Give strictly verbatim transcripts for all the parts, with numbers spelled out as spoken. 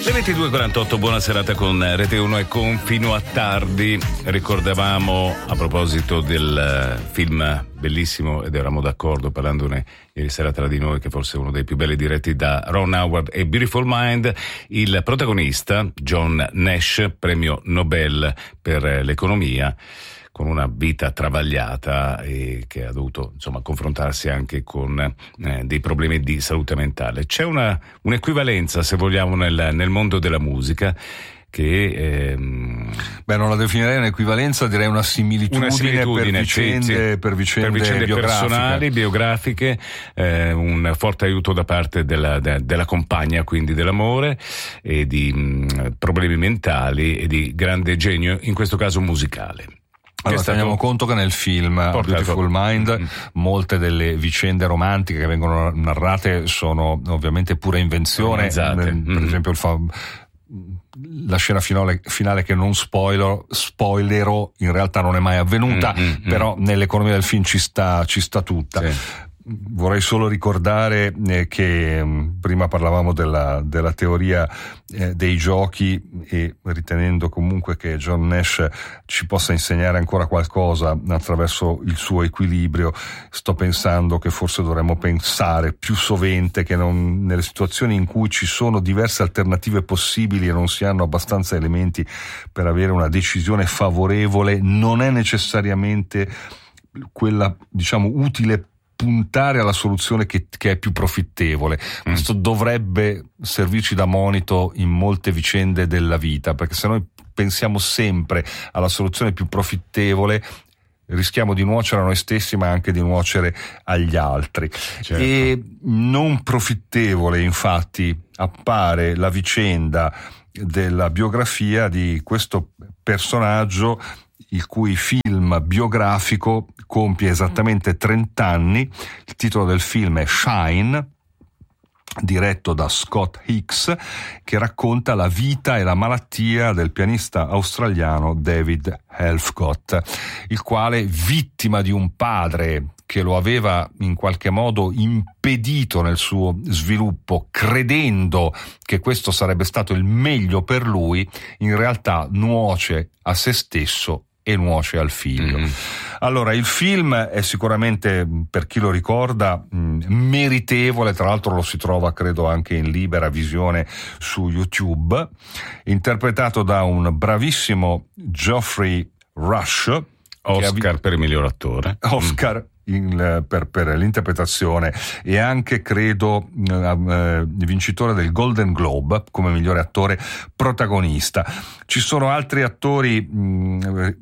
Le ventidue e quarantotto, buona serata con Rete uno e con Fino a Tardi. Ricordavamo, a proposito del film bellissimo, ed eravamo d'accordo parlandone ieri sera tra di noi, che forse è uno dei più belli, diretti da Ron Howard, e Beautiful Mind, il protagonista John Nash, premio Nobel per l'economia, con una vita travagliata e che ha dovuto insomma confrontarsi anche con eh, dei problemi di salute mentale. C'è una un'equivalenza, se vogliamo, nel, nel mondo della musica che ehm... beh, non la definirei un'equivalenza, direi una similitudine, una similitudine per vicende, sì, sì. per vicende, per vicende biografiche. personali, biografiche, eh, un forte aiuto da parte della, de, della compagna, quindi dell'amore, e di mh, problemi mentali e di grande genio, in questo caso musicale. Allora, stato... teniamo conto che nel film Portato. Beautiful Mind mm-hmm. molte delle vicende romantiche che vengono narrate sono ovviamente pure invenzione. Per mm-hmm. esempio il fa... la scena finale, finale che non spoiler, spoilerò, in realtà non è mai avvenuta, mm-hmm. però nell'economia del film ci sta, ci sta tutta. Sì. Vorrei solo ricordare eh, che mh, prima parlavamo della, della teoria eh, dei giochi, e ritenendo comunque che John Nash ci possa insegnare ancora qualcosa attraverso il suo equilibrio, sto pensando che forse dovremmo pensare più sovente che non, nelle situazioni in cui ci sono diverse alternative possibili e non si hanno abbastanza elementi per avere una decisione favorevole, non è necessariamente quella, diciamo, utile puntare alla soluzione che, che è più profittevole. Mm. Questo dovrebbe servirci da monito in molte vicende della vita, perché se noi pensiamo sempre alla soluzione più profittevole rischiamo di nuocere a noi stessi, ma anche di nuocere agli altri. Certo. E non profittevole, infatti, appare la vicenda della biografia di questo personaggio, il cui film biografico compie esattamente trenta anni. Il titolo del film è Shine, diretto da Scott Hicks, che racconta la vita e la malattia del pianista australiano David Helfgott, il quale, vittima di un padre che lo aveva in qualche modo impedito nel suo sviluppo, credendo che questo sarebbe stato il meglio per lui, in realtà nuoce a se stesso e nuoce al figlio. Mm-hmm. Allora, il film è sicuramente, per chi lo ricorda, mh, meritevole, tra l'altro lo si trova credo anche in libera visione su YouTube, interpretato da un bravissimo Geoffrey Rush, Oscar vi... per il miglior attore. Oscar mm. in, per, per l'interpretazione, e anche credo eh, vincitore del Golden Globe come migliore attore protagonista. Ci sono altri attori, mh,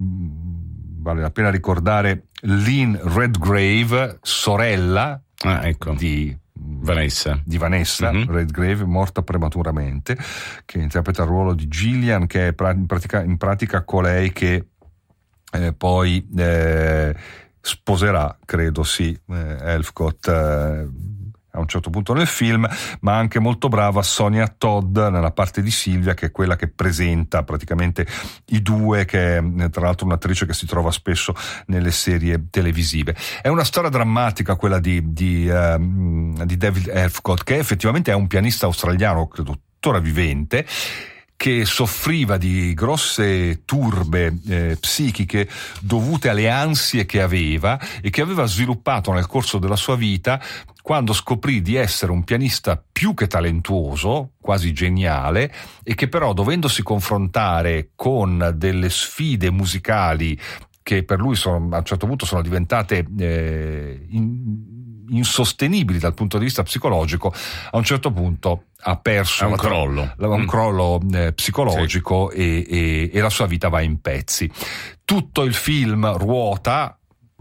vale la pena ricordare Lynn Redgrave, sorella ah, ecco. di Vanessa, di Vanessa mm-hmm. Redgrave, morta prematuramente, che interpreta il ruolo di Gillian, che è in pratica, in pratica colei che eh, poi eh, sposerà, credo sì, eh, Helfgott eh, a un certo punto nel film, ma anche molto brava Sonia Todd nella parte di Silvia, che è quella che presenta praticamente i due, che è tra l'altro un'attrice che si trova spesso nelle serie televisive. È una storia drammatica quella di, di, uh, di David Helfgott, che effettivamente è un pianista australiano, credo tuttora vivente, che soffriva di grosse turbe eh, psichiche dovute alle ansie che aveva, e che aveva sviluppato nel corso della sua vita, quando scoprì di essere un pianista più che talentuoso, quasi geniale, e che però, dovendosi confrontare con delle sfide musicali che per lui sono, a un certo punto sono diventate eh, in, insostenibili dal punto di vista psicologico, a un certo punto ha perso un crollo, un mm. crollo eh, psicologico sì. e, e, e la sua vita va in pezzi. Tutto il film ruota,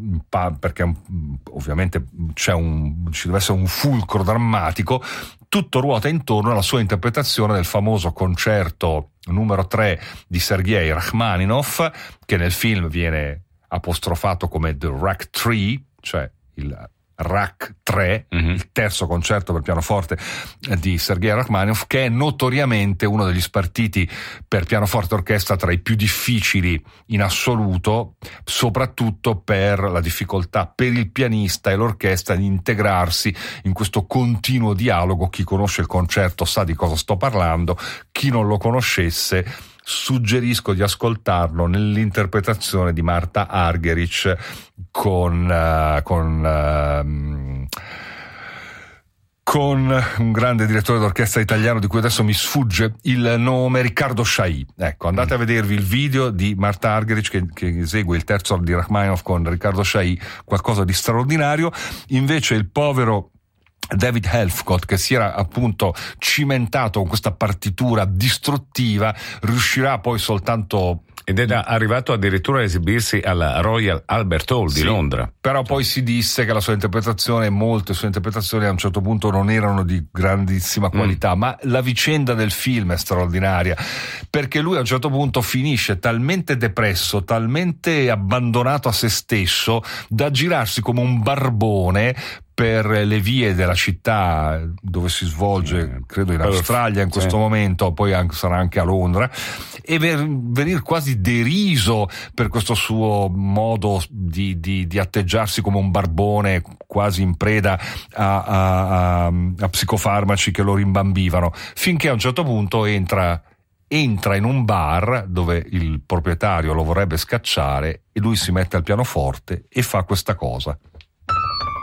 perché ovviamente c'è un, ci deve essere un fulcro drammatico, tutto ruota intorno alla sua interpretazione del famoso concerto numero tre di Sergei Rachmaninov, che nel film viene apostrofato come The Rag Tree, cioè il Rach tre, mm-hmm. il terzo concerto per pianoforte di Sergei Rachmaninoff, che è notoriamente uno degli spartiti per pianoforte e orchestra tra i più difficili in assoluto, soprattutto per la difficoltà per il pianista e l'orchestra di integrarsi in questo continuo dialogo. Chi conosce il concerto sa di cosa sto parlando, chi non lo conoscesse suggerisco di ascoltarlo nell'interpretazione di Marta Argerich con uh, con uh, con un grande direttore d'orchestra italiano di cui adesso mi sfugge il nome, Riccardo Chailly. Ecco, andate mm. a vedervi il video di Marta Argerich che, che esegue il terzo di Rachmaninoff con Riccardo Chailly, qualcosa di straordinario. Invece il povero David Helfgott, che si era appunto cimentato con questa partitura distruttiva, riuscirà poi soltanto... Ed era arrivato addirittura a esibirsi alla Royal Albert Hall di sì, Londra. Però poi si disse che la sua interpretazione, molte sue interpretazioni a un certo punto non erano di grandissima qualità, mm. ma la vicenda del film è straordinaria, perché lui a un certo punto finisce talmente depresso, talmente abbandonato a se stesso, da girarsi come un barbone per le vie della città dove si svolge, sì, credo in Australia in questo sì. momento, poi anche, sarà anche a Londra, e ver, venir quasi deriso per questo suo modo di, di, di atteggiarsi come un barbone, quasi in preda a, a, a, a psicofarmaci che lo rimbambivano, finché a un certo punto entra entra in un bar dove il proprietario lo vorrebbe scacciare e lui si mette al pianoforte e fa questa cosa.